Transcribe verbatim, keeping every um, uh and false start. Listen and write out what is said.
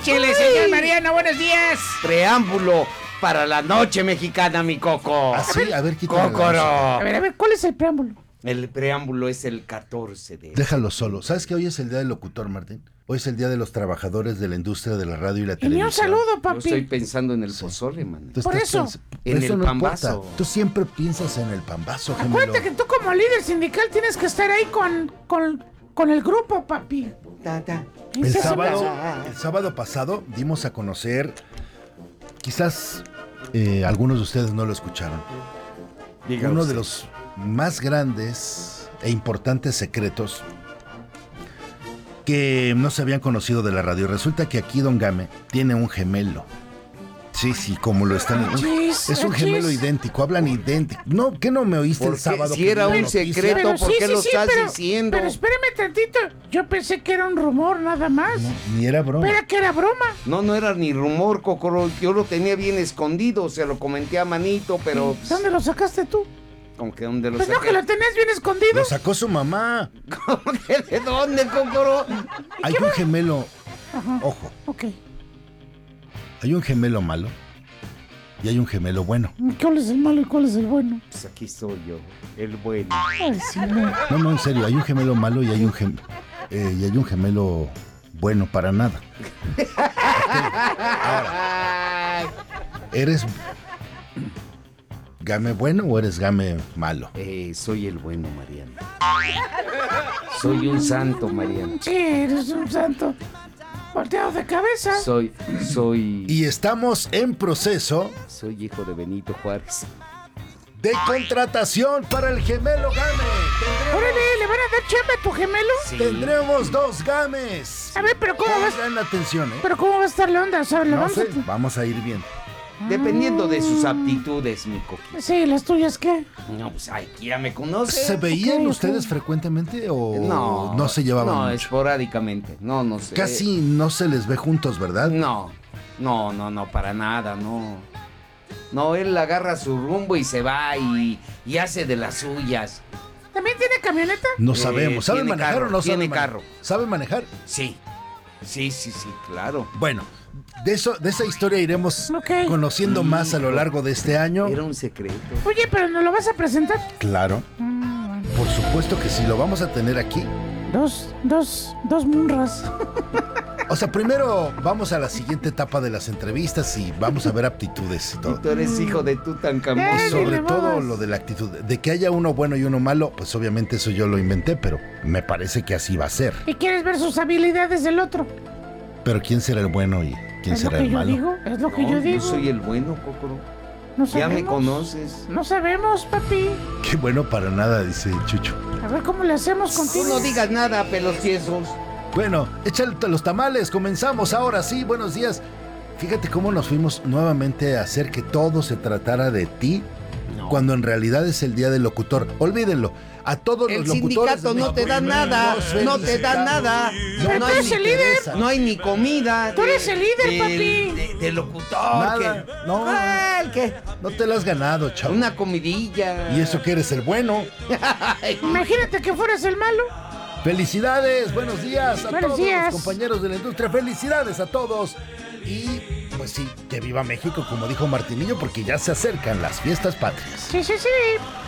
Échele, señor Mariano, buenos días. Preámbulo para la noche mexicana, mi Coco. Ah, sí, a ver, quítale. Cócoro. A ver, a ver, ¿cuál es el preámbulo? El preámbulo es el catorce de... Déjalo solo. ¿Sabes que hoy es el día del locutor, Martín? Hoy es el día de los trabajadores de la industria de la radio y la Y televisión. un saludo, Yo papi. estoy pensando en el pozole, man. Tú Por estás eso. pens- En eso el no pambazo. importa. Tú siempre piensas en el pambazo, gemelo. Acuérdate que tú como líder sindical tienes que estar ahí con, con, con el grupo, papi. Ta, ta. El Ese sábado, es el sábado pasado dimos a conocer, quizás eh, algunos de ustedes no lo escucharon, Diga uno usted. de los más grandes e importantes secretos que no se habían conocido de la radio. Resulta que aquí Don Game tiene un gemelo. Sí, sí, como lo están. Achis, Es un gemelo achis. idéntico, hablan idéntico. No, ¿qué no me oíste ¿Por el qué? sábado? Si que era di la un noticia? secreto, Pero ¿por sí, qué sí, lo sí, estás pero, diciendo? Pero espérame tantito. Yo pensé que era un rumor nada más. No, ni era broma. Espera que era broma. No, no era ni rumor, Cocoro. Yo lo tenía bien escondido, se lo comenté a Manito, pero... ¿Dónde lo sacaste tú? ¿Con qué? ¿Dónde lo Pues no, saqué? que lo tenías bien escondido. Lo sacó su mamá. ¿Cómo que de dónde, Cocoro? Hay un gemelo, Ajá. ojo, Ok. hay un gemelo malo y hay un gemelo bueno. ¿Cuál es el malo y cuál es el bueno? Pues aquí estoy yo, el bueno. Ay, sí, no. No, no, en serio, hay un gemelo malo y hay un gem- eh, y hay un gemelo bueno para nada. Ay, ¿Eres game bueno o eres game malo? eh, soy el bueno, Mariano. Soy un santo, Mariano. Sí, eres un santo. Volteado de cabeza. Soy, soy... Y estamos en proceso Soy hijo de Benito Juárez. de contratación para el gemelo game. Órale, ¿le van a dar chamba a tu gemelo? Sí. Tendremos dos games. A ver, pero ¿cómo vas? Pongan atención, ¿eh? Pero ¿cómo va a estar la onda? O sea, ¿le No vamos sé, a... vamos a ir viendo. Dependiendo de sus aptitudes, mi Coqui. Sí, ¿las tuyas qué? No, pues ay, que ya me conoce. ¿Se veían ok, ustedes ok. frecuentemente o No, no se llevaban No, mucho? esporádicamente. No, no sé. Casi no se les ve juntos, ¿verdad? No, no, no, no, para nada, no. No, él agarra su rumbo y se va y, y hace de las suyas. ¿También tiene camioneta? No Eh, sabemos. ¿Saben tiene manejar carro, o no tiene saben manejar? carro. ¿Saben manejar? Sí, sí, sí, sí, claro. Bueno, de eso, de esa historia iremos Ok. conociendo más a lo largo de este año. Era un secreto. Oye, pero ¿nos lo vas a presentar? Claro, Mm, por supuesto que sí, lo vamos a tener aquí. Dos, dos, dos munras. O sea, primero vamos a la siguiente etapa de las entrevistas y vamos a ver aptitudes y Y todo. tú eres hijo de Tutankamón. Eh, Y sobre dile, todo babas. lo de la actitud. De que haya uno bueno y uno malo, pues obviamente eso yo lo inventé, pero me parece que así va a ser. ¿Y quieres ver sus habilidades del otro? Pero ¿quién será el bueno y quién Es lo será que el yo malo? digo, es lo que No, yo digo. yo soy el bueno, Cocoro. No Ya me sabemos. conoces. No sabemos, papi. Qué bueno para nada, dice Chucho. A ver cómo le hacemos Tú contigo. no digas nada, pelos tiesos. Bueno, échale los tamales, comenzamos ahora sí, buenos días. Fíjate cómo nos fuimos nuevamente a hacer que todo se tratara de ti, No. cuando en realidad es el día del locutor. Olvídenlo, a todos El los locutores sindicato de no te México, da nada, los no te da felicitamos. nada. Pero No tú hay eres ni el líder. interesa. No hay ni comida. Tú eres el líder, del- papi. De, de locutor. Nada, que- no. Ay, ¿qué? No te la has ganado, chavo. Una comidilla. Y eso que eres el bueno. Imagínate que fueras el malo. Felicidades, buenos días a Buenos todos días. los compañeros de la industria. Felicidades a todos. Y pues sí, que viva México, como dijo Martinillo, porque ya se acercan las fiestas patrias. Sí, sí, sí.